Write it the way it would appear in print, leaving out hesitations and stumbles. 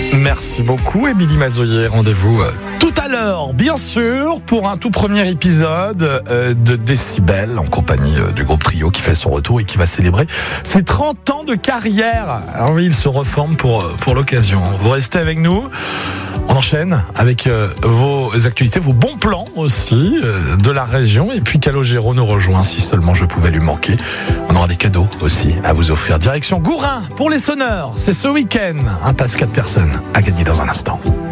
Merci beaucoup, Émilie Mazoyer. Rendez-vous tout à l'heure, bien sûr, pour un tout premier épisode de Décibel, en compagnie du groupe Trio qui fait son retour et qui va célébrer ses 30 ans de carrière. Alors oui, il se reforme pour l'occasion. Vous restez avec nous. On enchaîne avec vos actualités, vos bons plans aussi de la région. Et puis Calogero nous rejoint, si seulement je pouvais lui manquer. On aura des cadeaux aussi à vous offrir. Direction Gourin pour les sonneurs. C'est ce week-end. Un passe 4 personnes à gagner dans un instant.